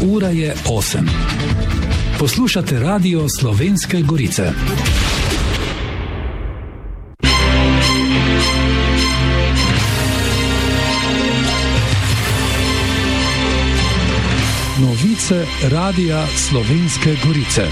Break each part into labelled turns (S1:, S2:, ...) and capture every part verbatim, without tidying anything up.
S1: Ura je osem. Poslušate Radio Slovenske Gorice. Novice Radia Slovenske Gorice.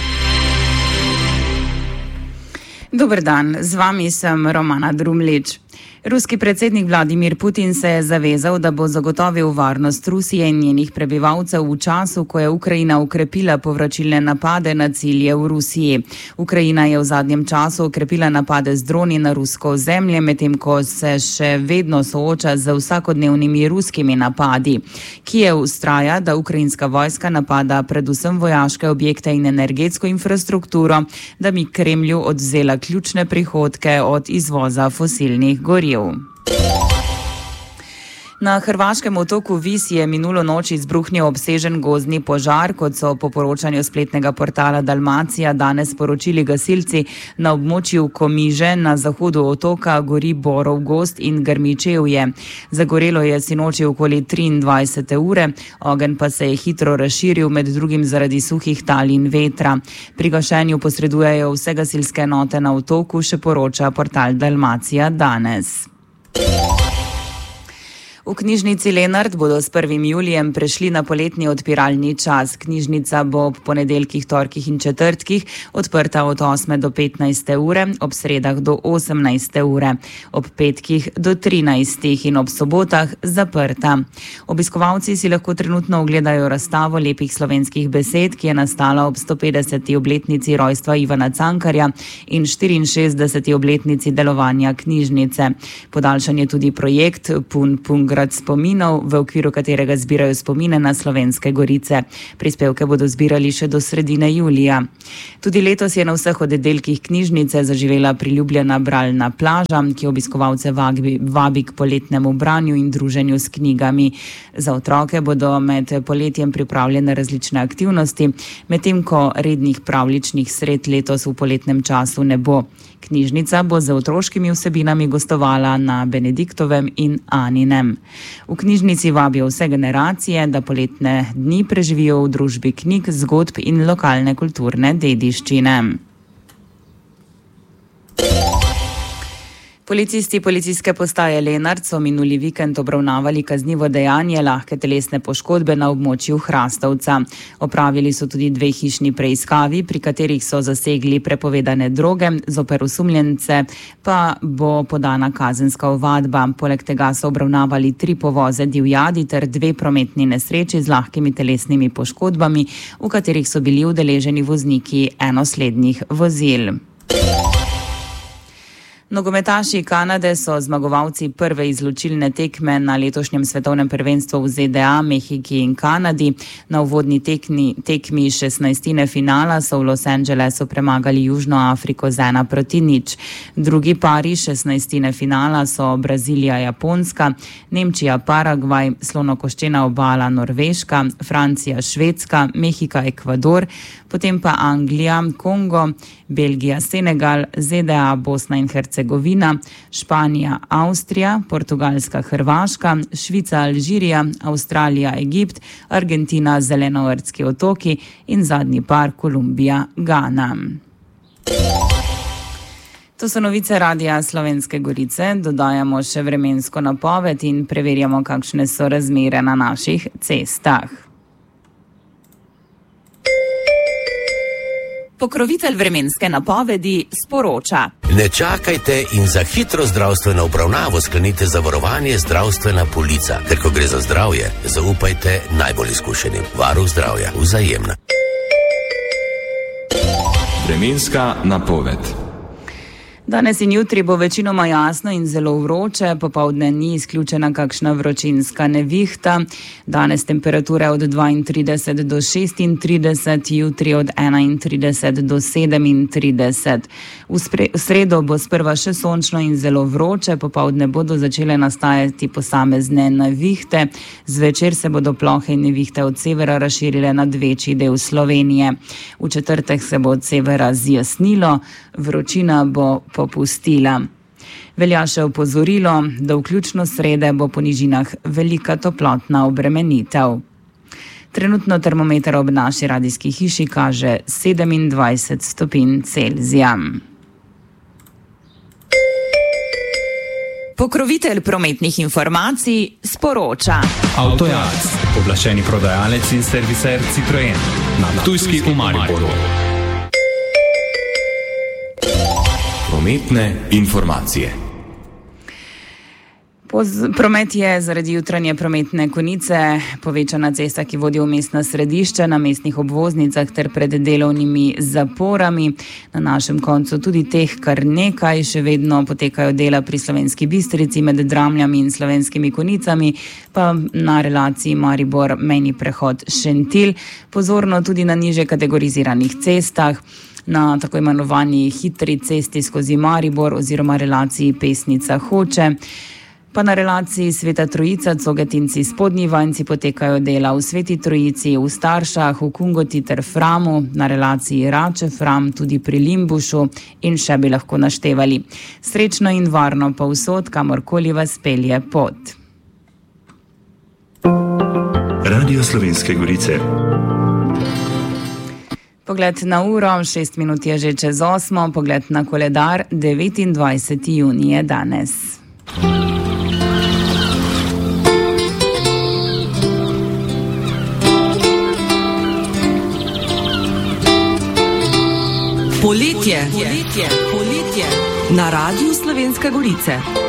S2: Dober dan, z vami sem Romana Drumlič. Ruski predsednik Vladimir Putin se je zavezal, da bo zagotovil varnost Rusije in njenih prebivalcev v času, ko je Ukrajina ukrepila povračilne napade na cilje v Rusiji. Ukrajina je v zadnjem času ukrepila napade z droni na rusko ozemlje, medtem ko se še vedno sooča z vsakodnevnimi ruskimi napadi. Kijev vztraja, da ukrajinska vojska napada predvsem vojaške objekte in energetsko infrastrukturo, da bi Kremlju odvzela ključne prihodke od izvoza fosilnih goriv. Na hrvaškem otoku Vis je minulo noč izbruhnil obsežen gozdni požar, kot so po poročanju spletnega portala Dalmacija danes poročili gasilci. Na območju Komiže na zahodu otoka gori borov gozd in grmi čevlje. Zagorelo je sinoči okoli triindvajsete ure, ogenj pa se je hitro razširil, med drugim zaradi suhih tal in vetra. Pri gašenju posredujejo vse gasilske enote na otoku, še poroča portal Dalmacija danes. V knjižnici Lenart bodo s prvim julijem prešli na poletni odpiralni čas. Knjižnica bo ob ponedeljkih, torkih in četrtkih odprta od osme do petnajste ure, ob sredah do osemnajste ure, ob petkih do trinajstih in ob sobotah zaprta. Obiskovalci si lahko trenutno ogledajo razstavo lepih slovenskih besed, ki je nastala ob stopetdeseti obletnici rojstva Ivana Cankarja in štiriinšestdeseti obletnici delovanja knjižnice. Podaljšan je tudi projekt Pun Pun Grad spominov, v okviru katerega zbirajo spomine na Slovenske Gorice. Prispevke bodo zbirali še do sredine julija. Tudi letos je na vseh oddelkih knjižnice zaživela priljubljena bralna plaža, ki obiskovalce vabi, vabi k poletnemu branju in druženju s knjigami. Za otroke bodo med poletjem pripravljene različne aktivnosti, medtem ko rednih pravljičnih sred letos v poletnem času ne bo. Knjižnica bo z otroškimi vsebinami gostovala na Benediktovem in Aninem. V knjižnici vabijo vse generacije, da poletne dni preživijo v družbi knjig, zgodb in lokalne kulturne dediščine. Policisti policijske postaje Lenart so minuli vikend obravnavali kaznivo dejanje lahke telesne poškodbe na območju Hrastovca. Opravili so tudi dve hišni preiskavi, pri katerih so zasegli prepovedane droge, zoper osumljence pa bo podana kazenska ovadba. Poleg tega so obravnavali tri povoze divjadi ter dve prometni nesreči z lahkimi telesnimi poškodbami, v katerih so bili udeleženi vozniki enoslednjih vozil. Nogometaši Kanade so zmagovalci prve izločilne tekme na letošnjem svetovnem prvenstvu v Z D A, Mehiki in Kanadi. Na uvodni tekmi, tekmi šestnajstine finala so v Los Angelesu premagali Južno Afriko z ena proti nič. Drugi pari šestnajstine finala so Brazilija, Japonska, Nemčija, Paragvaj, Slonokoščena obala, Norveška, Francija, Švedska, Mehika, Ekvador, potem pa Anglija, Kongo, Belgija, Senegal, Z D A, Bosna in Hercegovina, Španija, Avstrija, Portugalska, Hrvaška, Švica, Alžirija, Avstralija, Egipt, Argentina, Zelenovrtski otoki in zadnji par Kolumbija, Gana. To so novice Radia Slovenske Gorice. Dodajamo še vremensko napoved in preverjamo, kakšne so razmere na naših cestah. Pokrovitelj vremenske napovedi sporoča.
S3: Ne čakajte in za hitro zdravstveno obravnavo sklenite zavarovanje Zdravstvena polica, ker ko gre za zdravje, zaupajte najbolj izkušenim. Varuh zdravja, Vzajemna.
S4: Vremenska napoved.
S2: Danes in jutri bo večinoma jasno in zelo vroče, popoldne ni izključena kakšna vročinska nevihta. Danes temperature od dvaintrideset do šestintrideset, jutri od enaintrideset do sedemintrideset. V, spre, v sredo bo sprva še sončno in zelo vroče, popoldne bodo začele nastajati posamezne nevihte. Zvečer se bodo plohe in nevihte od severa razširile nad večji del Slovenije. V četrtek se bo od severa zjasnilo, vročina bo popustila. Velja še opozorilo, da vključno srede bo po nižinah velika toplotna obremenitev. Trenutno termometer ob naši radijski hiši kaže sedemindvajset stopinj Celzija. Pokrovitelj prometnih informacij sporoča.
S1: Avtojaz, pooblaščeni prodajalec in serviser Citroen na Ptujski v Mariboru.
S4: Prometne informacije.
S2: Promet je zaradi jutranje prometne konice, povečana cesta, ki vodi v mestna središča, na mestnih obvoznicah ter pred delovnimi zaporami. Na našem koncu tudi teh kar nekaj, še vedno potekajo dela pri Slovenski Bistrici med Dramljami in Slovenskimi Konicami, pa na relaciji Maribor mejni prehod Šentilj, pozorno tudi na niže kategoriziranih cestah, na tako imenovani hitri cesti skozi Maribor oziroma relaciji Pesnica Hoče. Pa na relaciji Sveta Trojica, Cogatinci, Spodnji Vanjci potekajo dela v Sveti Trojici, v Staršah, v Kungoti ter Framu, na relaciji Rače Fram, tudi pri Limbušu in še bi lahko naštevali. Srečno in varno pa vsod, kamorkoli vas pelje pot.
S5: Radio Slovenske Gorice.
S2: Pogled na uro, šest minut je že čez osmo, pogled na koledar, devetindvajseti junij je danes.
S6: Poletje. Poletje. Poletje. Na Radiu Slovenske Gorice.